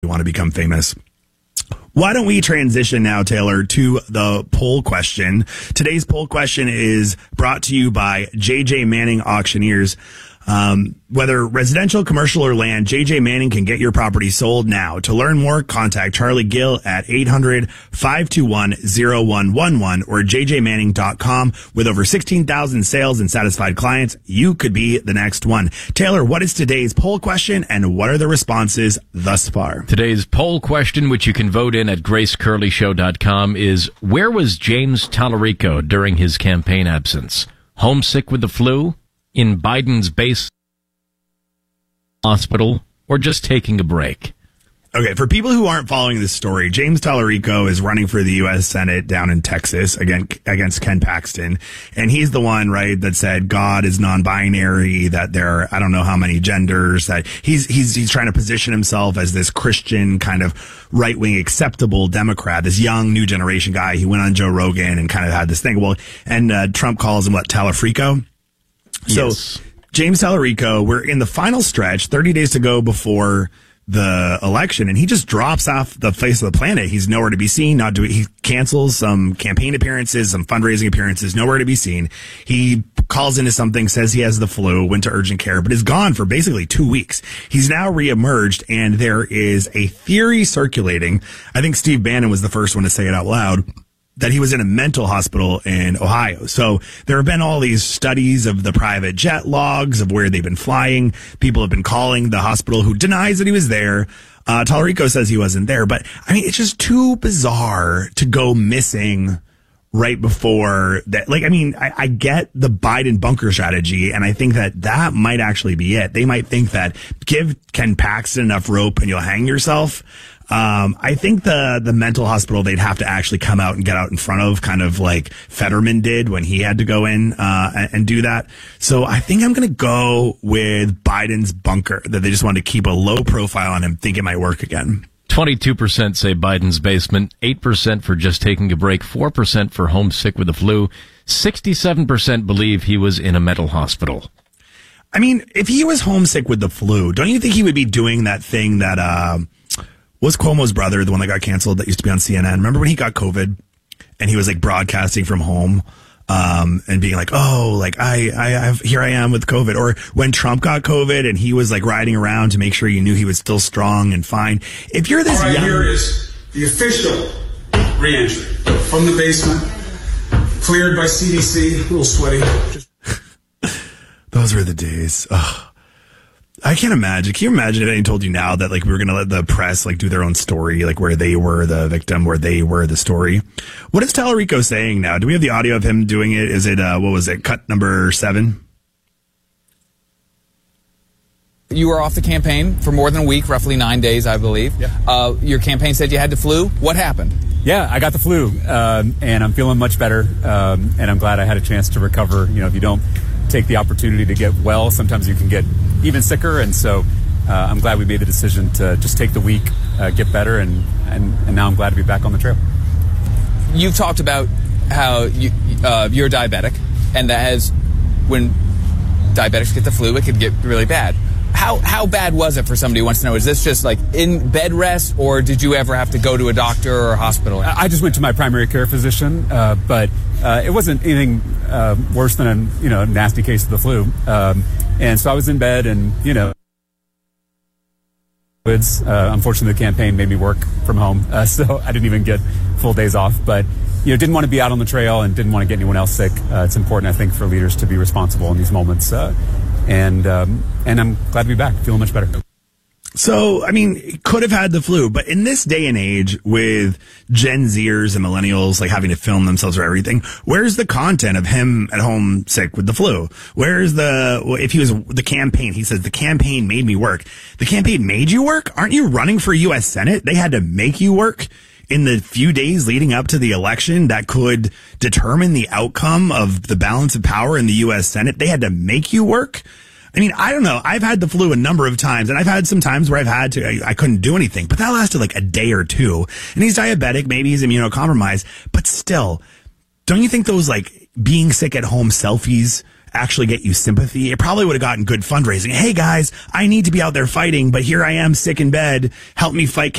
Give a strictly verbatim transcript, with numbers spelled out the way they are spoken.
you want to become famous. Why don't we transition now, Taylor, to the poll question? Today's poll question is brought to you by J J Manning Auctioneers. Um, whether residential, commercial, or land, J J Manning can get your property sold now. To learn more, contact Charlie Gill at eight hundred, five two one, zero one one one or j j manning dot com. With over sixteen thousand sales and satisfied clients, you could be the next one. Taylor, what is today's poll question and what are the responses thus far? Today's poll question, which you can vote in at grace curley show dot com, is where was James Tallarico during his campaign absence? Homesick with the flu? In Biden's base hospital, or just taking a break? Okay, for people who aren't following this story, James Tallarico is running for the U S Senate down in Texas again against Ken Paxton. And he's the one, right, that said God is non-binary, that there are, I don't know how many genders, that he's, he's, he's trying to position himself as this Christian kind of right-wing acceptable Democrat, this young new generation guy. He went on Joe Rogan and kind of had this thing. Well, and uh, Trump calls him, what, Tallafrico? So, yes. James Tallarico, we're in the final stretch, thirty days to go before the election, and he just drops off the face of the planet. He's nowhere to be seen. Not do he cancels some campaign appearances, some fundraising appearances, nowhere to be seen. He calls into something, says he has the flu, went to urgent care, but is gone for basically two weeks. He's now reemerged, and there is a theory circulating. I think Steve Bannon was the first one to say it out loud, that he was in a mental hospital in Ohio. So there have been all these studies of the private jet logs of where they've been flying. People have been calling the hospital, who denies that he was there. Uh, Tallarico says he wasn't there. But, I mean, it's just too bizarre to go missing right before that. Like, I mean, I, I get the Biden bunker strategy, and I think that that might actually be it. They might think that give Ken Paxton enough rope and you'll hang yourself. Um, I think the, the mental hospital, they'd have to actually come out and get out in front of, kind of like Fetterman did when he had to go in, uh, and, and do that. So I think I'm going to go with Biden's bunker, that they just wanted to keep a low profile on him, think it might work again. twenty-two percent say Biden's basement, eight percent for just taking a break, four percent for homesick with the flu, sixty-seven percent believe he was in a mental hospital. I mean, if he was homesick with the flu, don't you think he would be doing that thing that, uh, was Cuomo's brother, the one that got canceled that used to be on C N N? Remember when he got COVID and he was like broadcasting from home, um, and being like, oh, like I, I have, here I am with COVID. Or when Trump got COVID and he was like riding around to make sure you knew he was still strong and fine. If you're this All right, young, here is the official re-entry from the basement, cleared by C D C, a little sweaty. Just- Those were the days. Ugh. I can't imagine. Can you imagine if anyone told you now that like we were going to let the press like do their own story, like where they were the victim, where they were the story? What is Tallarico saying now? Do we have the audio of him doing it? Is it, uh, what was it, cut number seven? You were off the campaign for more than a week, roughly nine days, I believe. Yeah. Uh, your campaign said you had the flu. What happened? Yeah, I got the flu, um, and I'm feeling much better, um, and I'm glad I had a chance to recover. You know, if you don't take the opportunity to get well, sometimes you can get even sicker, and so uh, I'm glad we made the decision to just take the week, uh, get better, and, and, and now I'm glad to be back on the trail. You've talked about how you, uh, you're diabetic, and that has, when diabetics get the flu, it could get really bad. How how bad was it for somebody who wants to know? Is this just like in bed rest, or did you ever have to go to a doctor or a hospital? I just went to my primary care physician, uh, but uh, it wasn't anything uh, worse than a you know nasty case of the flu. Um, and so I was in bed, and you know, uh, unfortunately the campaign made me work from home, uh, so I didn't even get full days off. But you know, didn't want to be out on the trail and didn't want to get anyone else sick. Uh, it's important, I think, for leaders to be responsible in these moments. Uh, And um, and I'm glad to be back, feeling much better. So, I mean, he could have had the flu, but in this day and age with Gen Zers and millennials like having to film themselves for everything, where's the content of him at home sick with the flu? Where's the, if he was the campaign, he says the campaign made me work. The campaign made you work? Aren't you running for U S Senate? They had to make you work in the few days leading up to the election that could determine the outcome of the balance of power in the U S Senate. They had to make you work. I mean, I don't know. I've had the flu a number of times, and I've had some times where I've had to, I, I couldn't do anything, but that lasted like a day or two. And he's diabetic. Maybe he's immunocompromised, but still, don't you think those like being sick at home selfies actually get you sympathy. It probably would have gotten good fundraising. Hey guys, I need to be out there fighting, but here I am sick in bed. Help me fight